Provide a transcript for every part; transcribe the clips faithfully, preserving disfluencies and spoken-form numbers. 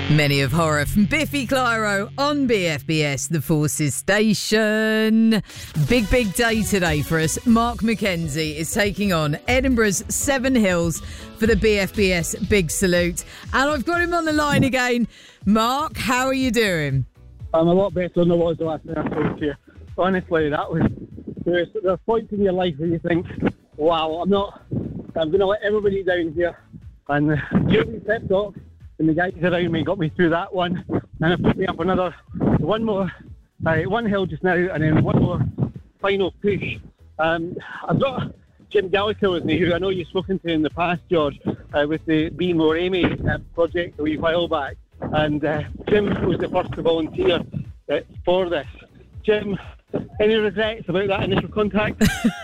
Many of Horror from Biffy Clyro on B F B S, the Forces Station. Big, big day today for us. Mark Mackenzie is taking on Edinburgh's Seven Hills for the B F B S Big Salute. And I've got him on the line again. Mark, how are you doing? I'm a lot better than I was the last time I spoke to you. Honestly, that was... There's, there's points in your life where you think, wow, I'm not... I'm going to let everybody down here. And uh, during the pep talk, and the guys around me got me through that one, and it put me up another one more, uh, one hill just now, and then one more final push. Um, I've got Jim Gallagher with me, who I know you've spoken to in the past, George, uh, with the Be More Amy uh, project a wee while back, and uh, Jim was the first to volunteer uh, for this. Jim, any regrets about that initial contact?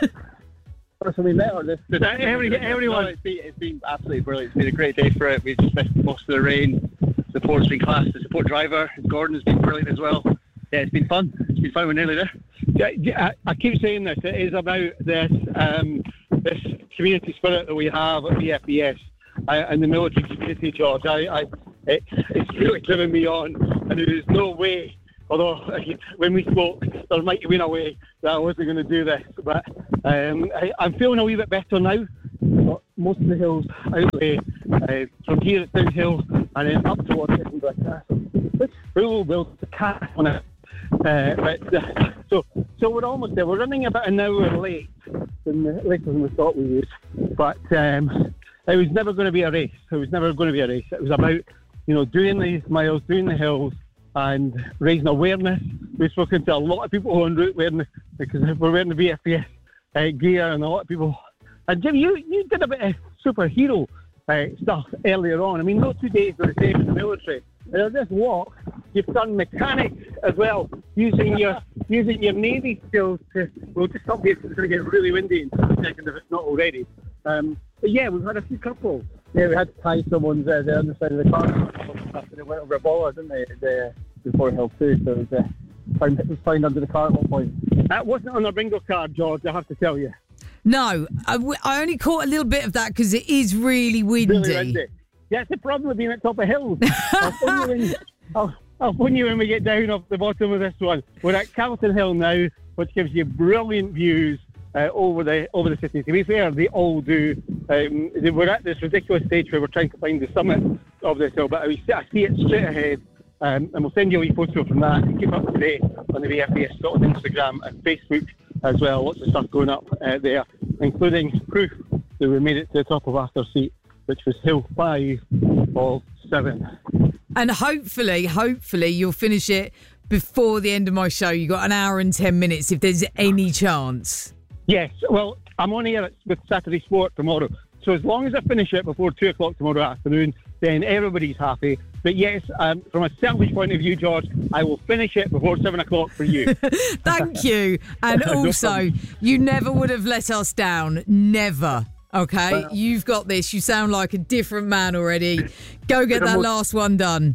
Personally better. This, this every, everyone. No, it's, been, it's been absolutely brilliant. It's been a great day for it. We've just missed most of the rain. The support's been class. The support driver, Gordon's been brilliant as well. Yeah, it's been fun. It's been fun. We're nearly there. Yeah, I, I keep saying this. It is about this um, this community spirit that we have at B F B S uh, and the military community, George. I, I, it, it's really driven me on, and there is no way. Although, when we spoke, there might have been a way that I wasn't going to do this. But um, I, I'm feeling a wee bit better now. Most of the hills out there, uh, from here it's downhill and then up towards Edinburgh Castle, which we will build the castle on it. Uh, but, uh, so, so we're almost there. We're running about an hour late, than the, later than we thought we would. But um, it was never going to be a race. It was never going to be a race. It was about, you know, doing these miles, doing the hills, and raising awareness. We've spoken to a lot of people on route wearing, because we're wearing the B F B S uh, gear, and a lot of people. And Jim, you, you did a bit of superhero uh, stuff earlier on. I mean, no two days are the same in the military. And on this walk, you've done mechanics as well, using your using your Navy skills to. We'll just stop here because it's going to get really windy in a second if it's not already. Um, but yeah, we've had a few couples. Yeah, we had to tie someone's uh, the underside of the car after they went over a baller, didn't they? The, before Hill two, so it was, uh, found, it was found under the car at one point. That wasn't on our bingo card, George, I have to tell you. No, I, w- I only caught a little bit of that because it is really windy. Really windy. Yeah, it's the problem with being at top of hills. I'll phone you when, I'll, I'll phone you when we get down off the bottom of this one. We're at Calton Hill now, which gives you brilliant views Uh, over the over the city. To be fair, they all do. Um, we're at this ridiculous stage where we're trying to find the summit of this hill, but I see, I see it straight ahead, um, and we'll send you a wee photo from that. And keep up to date on the B F B S Scotland Instagram and Facebook as well. Lots of stuff going up uh, there, including proof that we made it to the top of Arthur's Seat, which was hill five of seven. And hopefully, hopefully you'll finish it before the end of my show. You've got an hour and ten minutes if there's any chance. Yes, well, I'm on here with Saturday Sport tomorrow. So as long as I finish it before two o'clock tomorrow afternoon, then everybody's happy. But yes, um, from a selfish point of view, George, I will finish it before seven o'clock for you. Thank you. And also, you never would have let us down. Never. Okay? Well, you've got this. You sound like a different man already. Go get that last one done.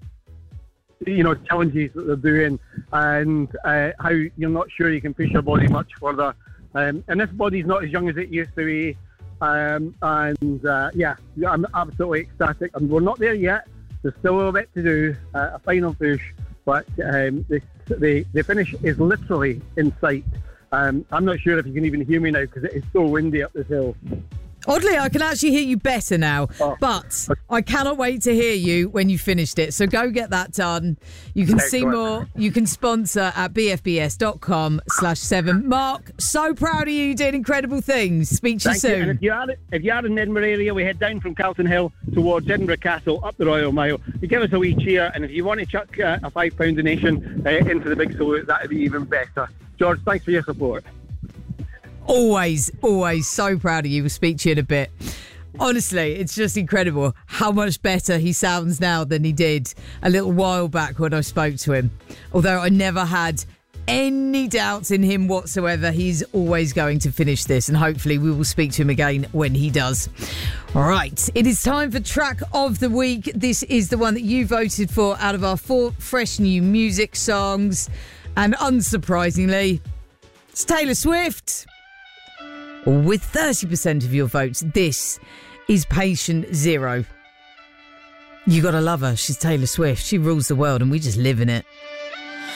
You know, challenges that they're doing, and uh, how you're not sure you can push your body much further. Um, and this body's not as young as it used to be. Um, and uh, yeah, I'm absolutely ecstatic. And we're not there yet. There's still a little bit to do, uh, a final push. But um, the, the, the finish is literally in sight. Um, I'm not sure if you can even hear me now because it is so windy up this hill. Oddly, I can actually hear you better now, oh. but I cannot wait to hear you when you finished it. So go get that done. You can Excellent. see more. You can sponsor at bfbs.com slash seven. Mark, so proud of you. You did incredible things. Speak to Thank you soon. You. And if you, are, if you are in the Edinburgh area, we head down from Calton Hill towards Edinburgh Castle, up the Royal Mile. You give us a wee cheer, and if you want to chuck uh, a five pound donation uh, into the big salute, that would be even better. George, thanks for your support. Always, always so proud of you. We'll speak to you in a bit. Honestly, it's just incredible how much better he sounds now than he did a little while back when I spoke to him. Although I never had any doubts in him whatsoever, he's always going to finish this, and hopefully we will speak to him again when he does. All right, it is time for Track of the Week. This is the one that you voted for out of our four fresh new music songs. And unsurprisingly, it's Taylor Swift. With thirty percent of your votes, this is Patient Zero. You gotta love her. She's Taylor Swift. She rules the world and we just live in it.